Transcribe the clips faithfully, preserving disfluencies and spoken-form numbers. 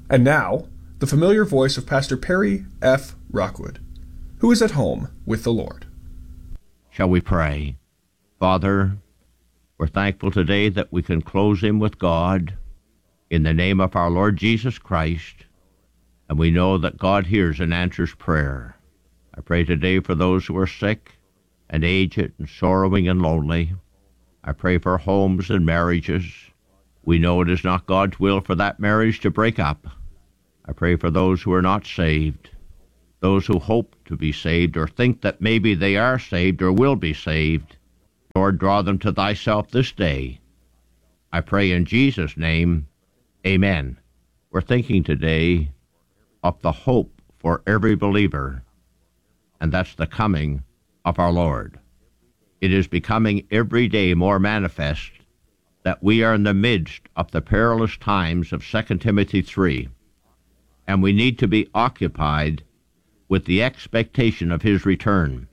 And now, the familiar voice of Pastor Perry F. Rockwood, who is at home with the Lord. Shall we pray? Father, we're thankful today that we can close in with God in the name of our Lord Jesus Christ, and we know that God hears and answers prayer. I pray today for those who are sick and aged and sorrowing and lonely. I pray for homes and marriages. We know it is not God's will for that marriage to break up. I pray for those who are not saved, those who hope to be saved or think that maybe they are saved or will be saved. Lord, draw them to thyself this day. I pray in Jesus' name, amen. We're thinking today of the hope for every believer, and that's the coming of our Lord. It is becoming every day more manifest that we are in the midst of the perilous times of Second Timothy three, and we need to be occupied with the expectation of his return.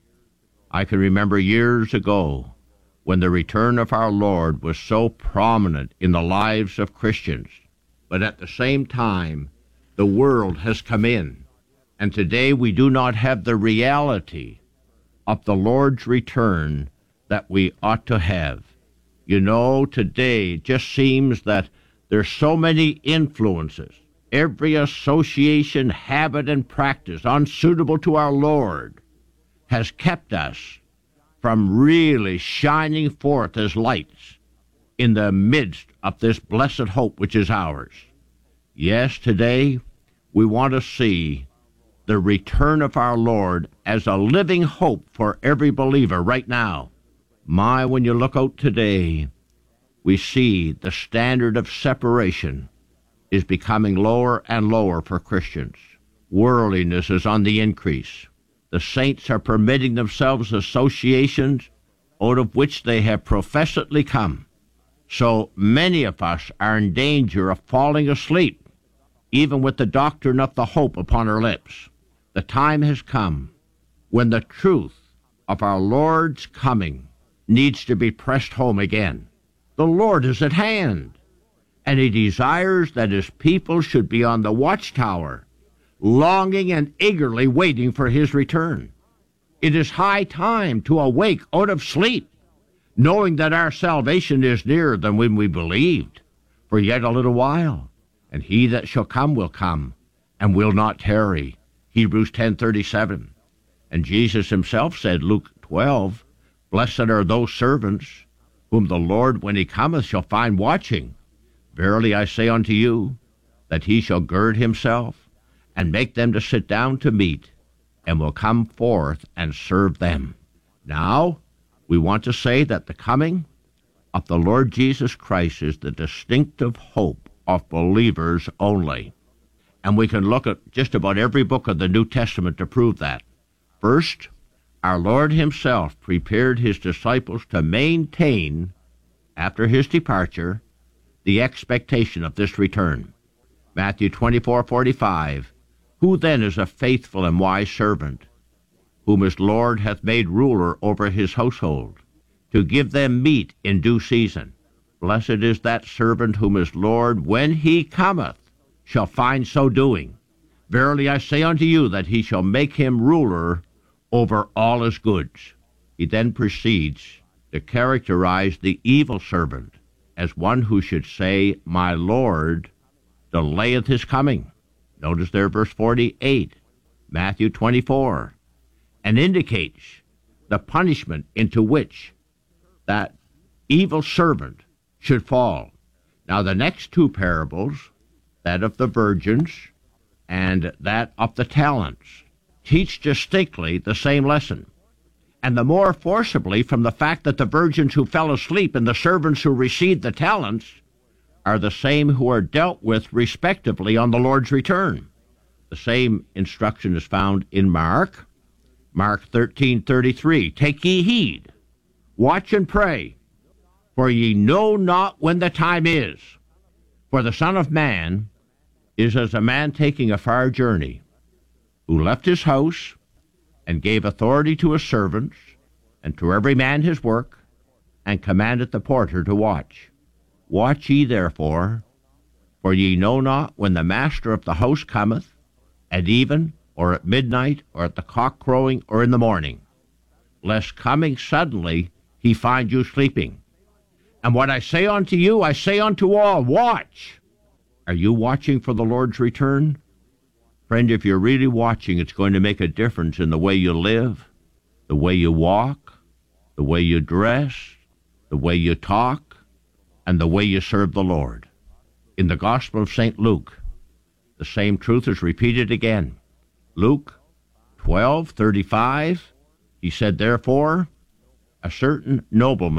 I can remember years ago when the return of our Lord was so prominent in the lives of Christians, but at the same time, the world has come in, and today we do not have the reality of the Lord's return that we ought to have. You know, today it just seems that there's so many influences, every association, habit, and practice unsuitable to our Lord has kept us from really shining forth as lights in the midst of this blessed hope which is ours. Yes, today we want to see the return of our Lord as a living hope for every believer right now. My, when you look out today, we see the standard of separation is becoming lower and lower for Christians. Worldliness is on the increase. The saints are permitting themselves associations out of which they have professedly come. So many of us are in danger of falling asleep, even with the doctrine of the hope upon our lips. The time has come when the truth of our Lord's coming needs to be pressed home again. The Lord is at hand, and he desires that his people should be on the watchtower, longing and eagerly waiting for his return. It is high time to awake out of sleep, knowing that our salvation is nearer than when we believed. For yet a little while, and he that shall come will come, and will not tarry. Hebrews ten thirty-seven. And Jesus himself said, Luke twelve, Blessed are those servants whom the Lord, when he cometh, shall find watching. Verily I say unto you, that he shall gird himself, and make them to sit down to meat, and will come forth and serve them. Now, we want to say that the coming of the Lord Jesus Christ is the distinctive hope of believers only. And we can look at just about every book of the New Testament to prove that. First, our Lord himself prepared his disciples to maintain, after his departure, the expectation of this return. Matthew twenty-four forty-five, Who then is a faithful and wise servant, whom his Lord hath made ruler over his household, to give them meat in due season? Blessed is that servant whom his Lord, when he cometh, shall find so doing. Verily I say unto you, that he shall make him ruler over all his goods. He then proceeds to characterize the evil servant as one who should say, My Lord delayeth his coming. Notice there verse forty-eight, Matthew twenty-four, and indicates the punishment into which that evil servant should fall. Now the next two parables, that of the virgins and that of the talents, teach distinctly the same lesson, and the more forcibly from the fact that the virgins who fell asleep and the servants who received the talents are the same who are dealt with respectively on the Lord's return. The same instruction is found in Mark, Mark thirteen thirty-three. Take ye heed, watch and pray, for ye know not when the time is. For the Son of Man is as a man taking a far journey, who left his house, and gave authority to his servants, and to every man his work, and commanded the porter to watch. Watch ye therefore, For ye know not when the master of the house cometh, at even, or at midnight, or at the cock crowing, or in the morning, lest coming suddenly he find you sleeping. And what I say unto you, I say unto all, watch. Are you watching for the Lord's return? Friend, if you're really watching, it's going to make a difference in the way you live, the way you walk, the way you dress, the way you talk, and the way you serve the Lord. In the Gospel of Saint Luke, the same truth is repeated again. Luke twelve thirty-five, he said, therefore, a certain nobleman